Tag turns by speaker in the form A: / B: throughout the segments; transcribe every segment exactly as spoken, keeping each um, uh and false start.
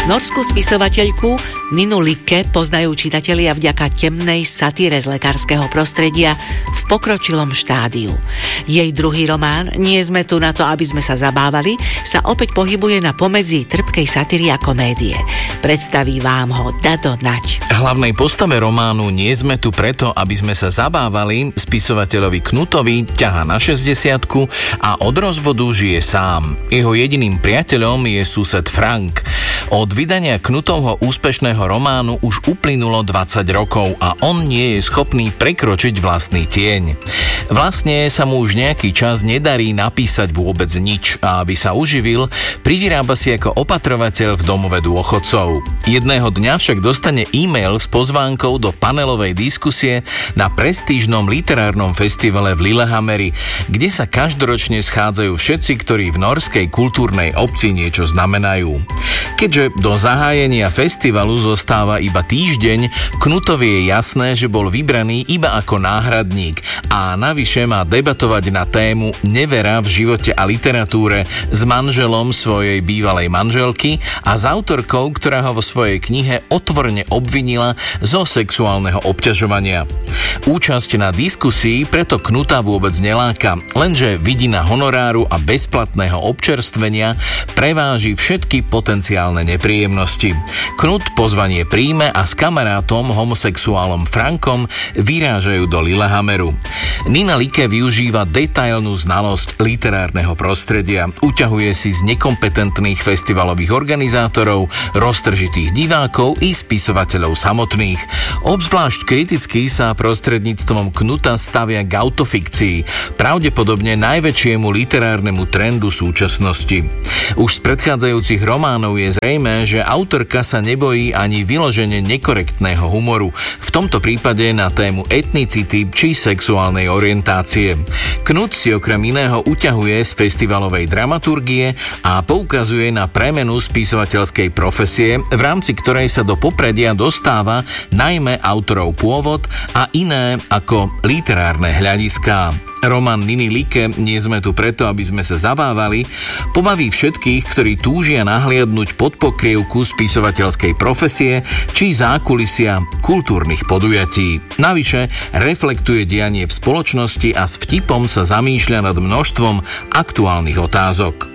A: Norskú spisovateľku Ninu Lykke poznajú čitatelia vďaka temnej satíre z lekárskeho prostredia v pokročilom štádiu. Jej druhý román Nie sme tu na to, aby sme sa zabávali, sa opäť pohybuje na pomedzi trpkej satíry a komédie. Predstaví vám ho Dado Nať.
B: Hlavnej postave románu Nie sme tu preto, aby sme sa zabávali, spisovateľovi Knutovi ťahá na šesťdesiatku a od rozvodu žije sám. Jeho jediným priateľom je sused Frank. Od vydania Knutovho úspešného románu už uplynulo dvadsať rokov a on nie je schopný prekročiť vlastný tieň. Vlastne sa mu už nejaký čas nedarí napísať vôbec nič a aby sa uživil, privyrába si ako opatrovateľ v domove dôchodcov. Jedného dňa však dostane e-mail s pozvánkou do panelovej diskusie na prestížnom literárnom festivale v Lillehammeri, kde sa každoročne schádzajú všetci, ktorí v norskej kultúrnej obci niečo znamenajú. Keďže do zahájenia festivalu zostáva iba týždeň, Knutovi je jasné, že bol vybraný iba ako náhradník a navyše má debatovať na tému nevera v živote a literatúre s manželom svojej bývalej manželky a s autorkou, ktorá ho vo svojej knihe otvorene obvinila zo sexuálneho obťažovania. Účasť na diskusii preto Knuta vôbec neláka, lenže vidina honoráru a bezplatného občerstvenia preváži všetky potenciálne nepríjemnosti. Knut pozvanie príjme a s kamarátom, homosexuálom Frankom vyrážajú do Lillehammeru. Nina Lykke využíva detailnú znalosť literárneho prostredia, uťahuje si z nekompetentných festivalových organizátorov, roztržitých divákov i spisovateľov samotných. Obzvlášť kriticky sa prostredníctvom Knuta stavia k autofikcii, pravdepodobne najväčšiemu literárnemu trendu súčasnosti. Už z predchádzajúcich románov je zrejmé, že autorka sa nebojí ani vyložene nekorektného humoru, v tomto prípade na tému etnicity či sexuálnej orientácie. Knut si okrem iného uťahuje z festivalovej dramaturgie a poukazuje na premenu spisovateľskej profesie, v rámci ktorej sa do popredia dostáva najmä autorov pôvod a iné ako literárne hľadiská. Román Niny Lykke Nie sme tu preto, aby sme sa zabávali, pobaví všetkých, ktorí túžia nahliadnúť pod pokrievku spisovateľskej profesie či zákulisia kultúrnych podujatí. Navyše reflektuje dianie v spoločnosti a s vtipom sa zamýšľa nad množstvom aktuálnych otázok.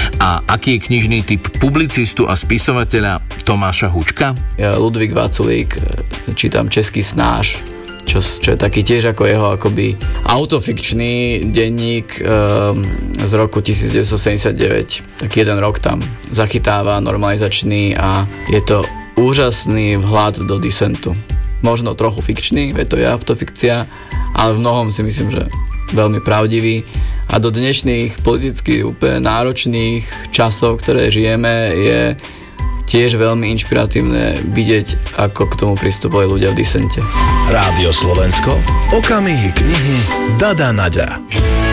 B: A aký je knižný typ publicistu a spisovateľa Tomáša Hučka?
C: Ja, Ludvík Vaculík, čítam Český snáš, Čo, čo je taký tiež ako jeho akoby autofikčný denník um, z roku devätnásťsedemdesiatdeväť. Tak jeden rok tam zachytáva, normalizačný a je to úžasný vhľad do disentu. Možno trochu fikčný, je to je autofikcia, ale v mnohom si myslím, že veľmi pravdivý. A do dnešných politicky úplne náročných časov, ktoré žijeme, je tiež veľmi inšpiratívne vidieť, ako k tomu pristupovali ľudia v disente.
D: Rádio Slovensko, okamihy knihy Dada Naďa.